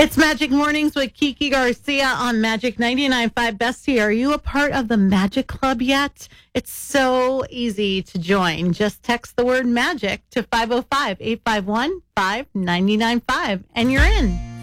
It's Magic Mornings with Kiki Garcia on Magic 99.5 Bestie. Are you a part of the Magic Club yet? It's so easy to join. Just text the word magic to 505-851-5995 and you're in.